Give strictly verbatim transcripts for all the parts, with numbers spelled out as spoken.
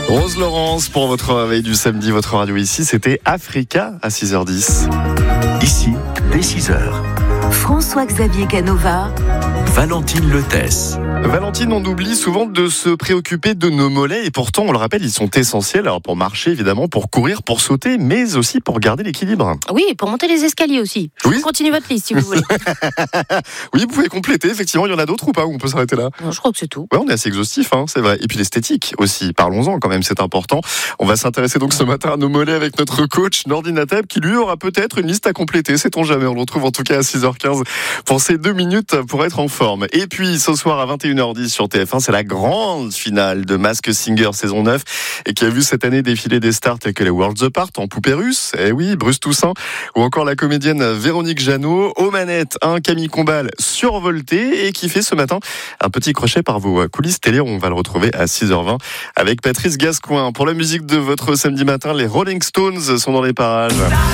Rose Laurence pour votre réveil du samedi, votre radio ici, c'était Africa à six heures dix. Ici, dès six heures. François-Xavier Canova, Valentine Lethesse. Valentine, on oublie souvent de se préoccuper de nos mollets et pourtant, on le rappelle, ils sont essentiels alors pour marcher évidemment, pour courir, pour sauter, mais aussi pour garder l'équilibre. Oui, et pour monter les escaliers aussi. Oui. Continuez votre liste si vous voulez. Oui, vous pouvez compléter, effectivement, il y en a d'autres ou pas, ou on peut s'arrêter là? Non, je crois que c'est tout. Ouais, on est assez exhaustif, hein, c'est vrai. Et puis l'esthétique aussi, parlons-en quand même, c'est important. On va s'intéresser donc ce matin à nos mollets avec notre coach Nordine Natab qui lui aura peut-être une liste à compléter, sait-on jamais. On le retrouve en tout cas à six heures quinze pour ces deux minutes pour être en forme. Et puis ce soir à vingt et une heures dix sur T F un, c'est la grande finale de Masked Singer saison neuf et qui a vu cette année défiler des stars tels que les Worlds Apart en poupée russe, eh oui, Bruce Toussaint, ou encore la comédienne Véronique Jeannot, aux manettes, un Camille Combal survolté et qui fait ce matin un petit crochet par vos coulisses télé. On va le retrouver à six heures vingt avec Patrice Gascoin. Pour la musique de votre samedi matin, les Rolling Stones sont dans les parages.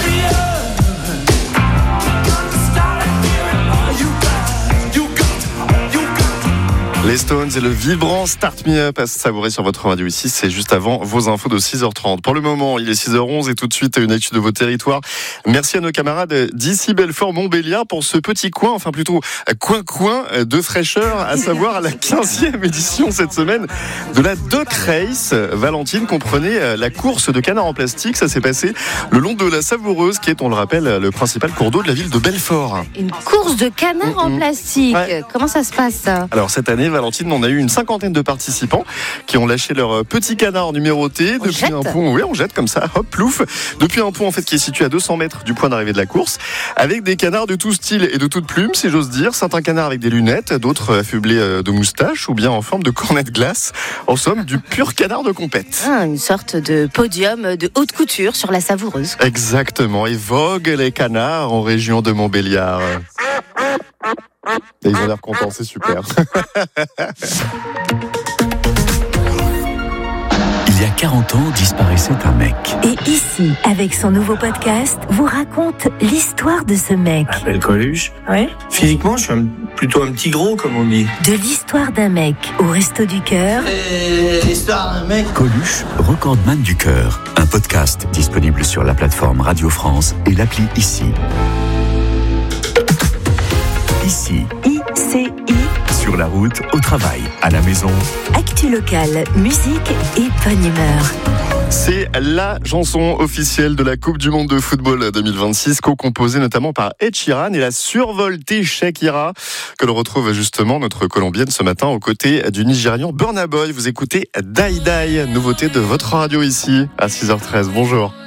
Les Stones et le vibrant Start Me Up à savourer sur votre radio ici, c'est juste avant vos infos de six heures trente. Pour le moment, il est six heures onze et tout de suite une étude de vos territoires. Merci à nos camarades d'ici Belfort-Montbéliard pour ce petit coin, enfin plutôt coin-coin de fraîcheur, à savoir la quinzième édition cette semaine de la Duck Race. Valentine, comprenez la course de canards en plastique, ça s'est passé le long de la Savoureuse qui est, on le rappelle, le principal cours d'eau de la ville de Belfort. Une course de canards mmh, en plastique, ouais. Comment ça se passe ça? Alors cette année, Valentine, on a eu une cinquantaine de participants qui ont lâché leur petit canard numéroté on depuis jette. un pont. Oui, on jette comme ça, hop, plouf, depuis un pont en fait qui est situé à deux cents mètres du point d'arrivée de la course, avec des canards de tout style et de toute plume, si j'ose dire. Certains canards avec des lunettes, d'autres affublés de moustaches ou bien en forme de cornet de glace. En somme, du pur canard de compète. Ah, une sorte de podium de haute couture sur la Savoureuse. Exactement. Et vogue les canards en région de Montbéliard. Et ils ont l'air contents, c'est super. Il y a quarante ans, disparaissait un mec. Et ici, avec son nouveau podcast, vous raconte l'histoire de ce mec. Je m'appelle Coluche. Ouais. Physiquement, je suis un, plutôt un petit gros, comme on dit. De l'histoire d'un mec au Resto du Cœur. Et l'histoire d'un mec. Coluche, recordman du cœur. Un podcast disponible sur la plateforme Radio France et l'appli Ici. Ici. I C I. Sur la route, au travail, à la maison. Actu locale, musique et bonne humeur. C'est la chanson officielle de la Coupe du Monde de football deux mille vingt-six, co-composée notamment par Ed Sheeran et la survoltée Shakira, que l'on retrouve justement notre colombienne ce matin aux côtés du Nigérian Burna Boy. Vous écoutez Die Die, nouveauté de votre radio ici à six heures treize. Bonjour.